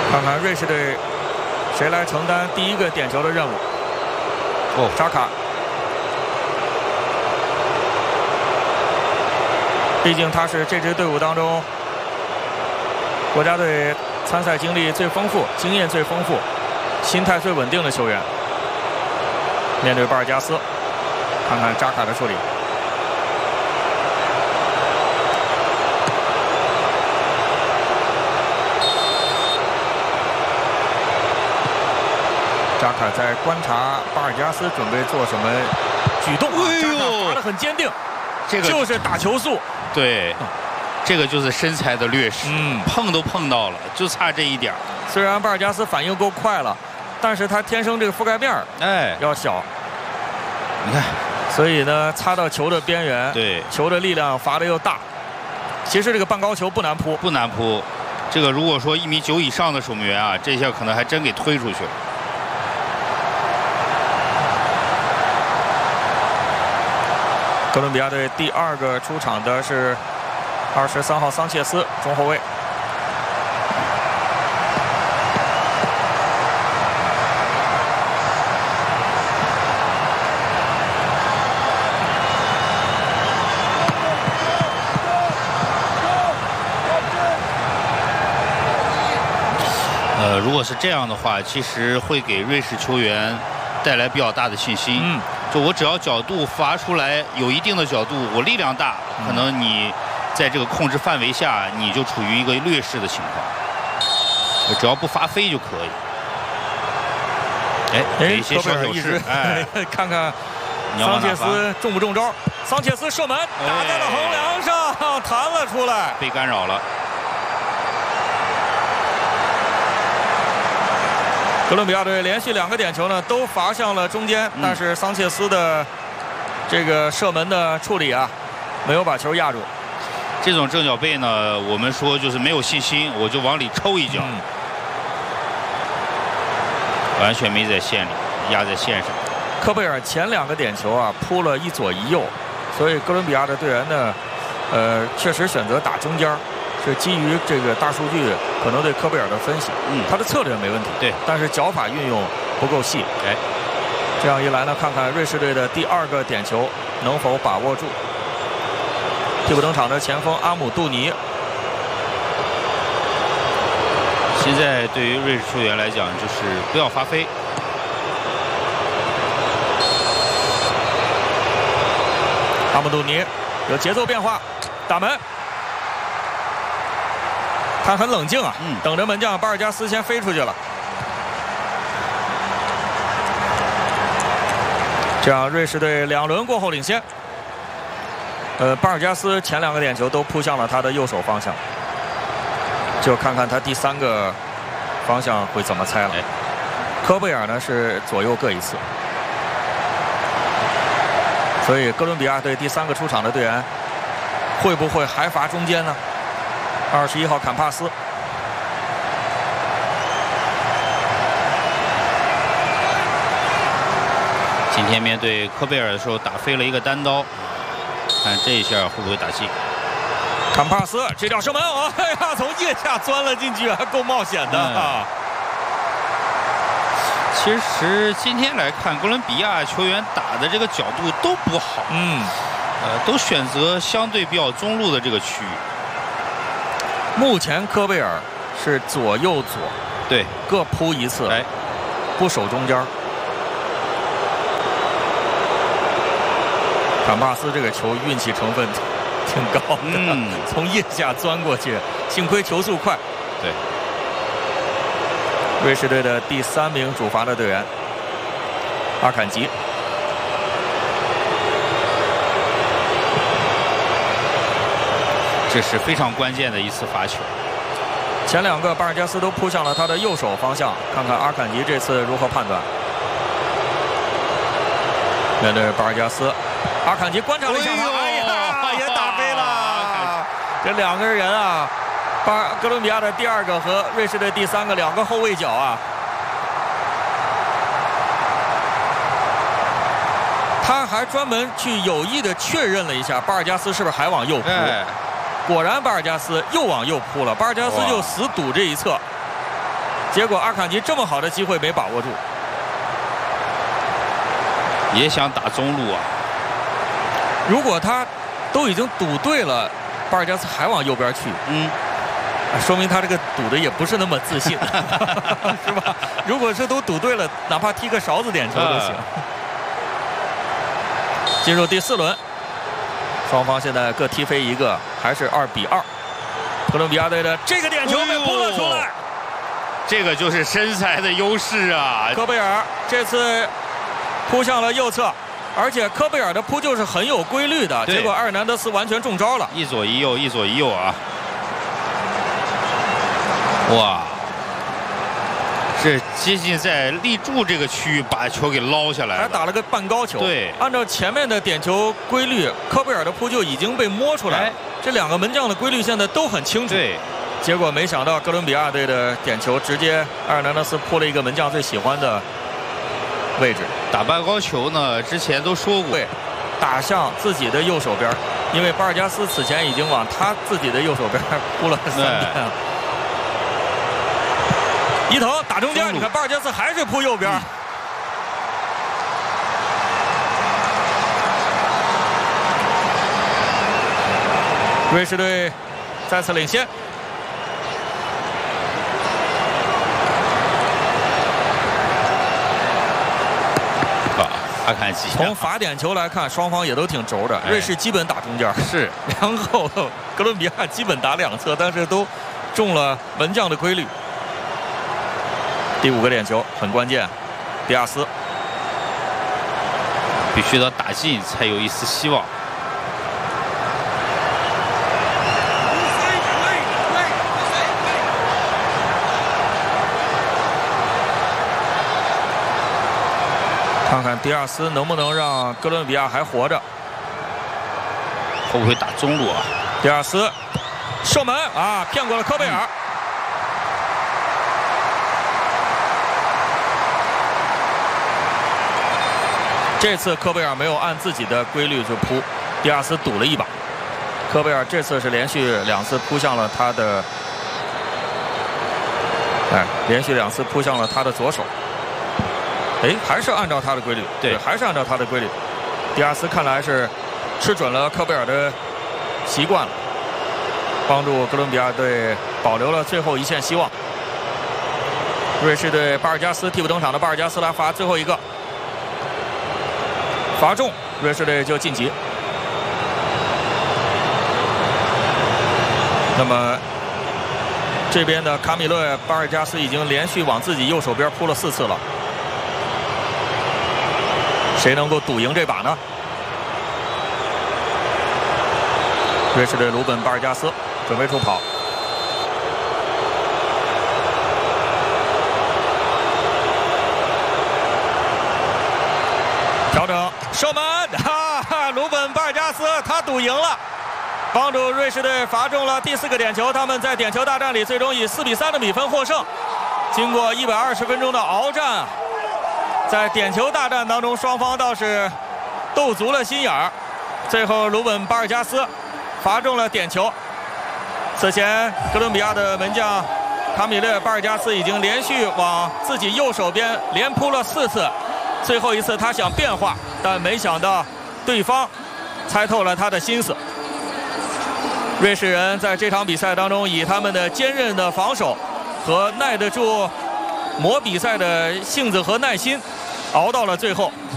看看瑞士队谁来承担第一个点球的任务。扎卡。毕竟他是这支队伍当中国家队参赛经历最丰富、经验最丰富、心态最稳定的球员。面对巴尔加斯，看看扎卡的处理。扎卡在观察巴尔加斯准备做什么举动，扎卡罚得很坚定，这个就是打球速。 对，这个就是身材的劣势，碰都碰到了，就差这一点。 虽然巴尔加斯反应够快了，但是他天生这个覆盖面要小。 你看， 所以呢，擦到球的边缘， 对， 球的力量罚得又大。其实这个半高球不难扑， 不难扑。这个如果说1.9米以上的守门员啊，这下可能还真给推出去了。 哥伦比亚队第2个出场的是23号桑切斯，中后卫。 如果是这样的话，其实会给瑞士球员带来比较大的信心。就我只要角度罚出来有一定的角度，我力量大，可能你在这个控制范围下，你就处于一个劣势的情况。只要不罚飞就可以。给一些小手势， 看看桑切斯中不中招？桑切斯射门打在了横梁上，弹了出来， 被干扰了。 哥伦比亚队连续2个点球呢，都罚向了中间，但是桑切斯的这个射门的处理啊，没有把球压住。 这种正脚背呢，我们说就是没有信心，我就往里抽一脚，完全没在线里，压在线上。 科贝尔前2个点球啊，扑了一左一右，所以哥伦比亚的队员呢，确实选择打中间。是基于这个大数据可能对科贝尔的分析，他的策略没问题， 对， 但是脚法运用不够细，这样一来呢，看看瑞士队的第2个点球能否把握住。替补登场的前锋阿姆杜尼， 现在对于瑞士球员来讲，就是不要发飞。 阿姆杜尼有节奏变化，打门。他很冷静啊，等着门将巴尔加斯先飞出去了。这样，瑞士队2轮过后领先。巴尔加斯前2个点球都扑向了他的右手方向，就看看他第3个方向会怎么猜了。科贝尔呢是左右各一次，所以哥伦比亚队第3个出场的队员会不会还罚中间呢？21号坎帕斯， 今天面对科贝尔的时候打飞了一个单刀，看这一下会不会打进？ 坎帕斯这脚射门，哎呀，从腋下钻了进去，还够冒险的啊！ 其实今天来看，哥伦比亚球员打的这个角度都不好，都选择相对比较中路的这个区域。 目前科贝尔是左右左， 对， 各扑一次，不守中间。坎帕斯这个球运气成分挺高的，从腋下钻过去，幸亏球速快。 对， 瑞士队的第3名主罚的队员阿坎吉。 这是非常关键的一次罚球。 前2个巴尔加斯都扑向了他的右手方向，看看阿坎吉这次如何判断。面对巴尔加斯，阿坎吉观察了一下他，哎呀，也打飞了。这2个人啊，哥伦比亚的第2个和瑞士队第3个2个后卫角啊，他还专门去有意的确认了一下巴尔加斯是不是还往右扑。果然巴尔加斯又往右扑了，巴尔加斯就死堵这一侧。 结果阿坎吉这么好的机会没把握住， 也想打中路啊。 如果他都已经赌对了，巴尔加斯还往右边去，说明他这个赌的也不是那么自信，是吧？如果是都赌对了，哪怕踢个勺子点球都行。进入第4轮，双方现在各踢飞一个，还是2比2。哥伦比亚队的这个点球被扑了出来， 这个就是身材的优势啊！ 科贝尔这次扑向了右侧，而且科贝尔的扑救是很有规律的，结果阿尔南德斯完全中招了， 一左一右，一左一右啊！哇！是接近在立柱这个区域把球给捞下来了， 还打了个半高球。 对， 按照前面的点球规律，科贝尔的扑救已经被摸出来了。这2个门将的规律现在都很清楚。 对， 结果没想到哥伦比亚队的点球直接阿尔南德斯扑了一个门将最喜欢的位置。 打半高球呢，之前都说过， 对，打向自己的右手边，因为巴尔加斯此前已经往他自己的右手边扑了3遍了。伊藤打中间，你看巴尔加斯还是扑右边。瑞士队再次领先。 阿坎吉从罚点球来看，双方也都挺轴的。瑞士基本打中间， 是， 然后哥伦比亚基本打2侧，但是都中了门将的规律。第5个点球很关键，迪亚斯必须得打进才有一丝希望。 看看迪亚斯能不能让哥伦比亚还活着， 会不会打中路啊？ 迪亚斯射门啊，骗过了科贝尔。这次科贝尔没有按自己的规律去扑，迪亚斯赌了一把。科贝尔这次是连续2次扑向了他的，连续2次扑向了他的左手。还是按照他的规律，对，还是按照他的规律。迪亚斯看来是吃准了科贝尔的习惯了，帮助哥伦比亚队保留了最后一线希望。瑞士队巴尔加斯替补登场的巴尔加斯来罚最后一个。罚中，瑞士队就晋级。那么这边的卡米勒巴尔加斯已经连续往自己右手边扑了4次了，谁能够赌赢这把呢？瑞士队鲁本巴尔加斯准备出跑。调整射门，鲁本巴尔加斯他赌赢了，帮助瑞士队罚中了第4个点球。他们在点球大战里最终以4比3的比分获胜。经过120分钟的鏖战，在点球大战当中，双方倒是斗足了心眼儿。最后鲁本巴尔加斯罚中了点球。此前哥伦比亚的门将卡米勒巴尔加斯已经连续往自己右手边连扑了4次。最后一次他想变化，但没想到对方猜透了他的心思。瑞士人在这场比赛当中以他们的坚韧的防守和耐得住磨比赛的性子和耐心，熬到了最后，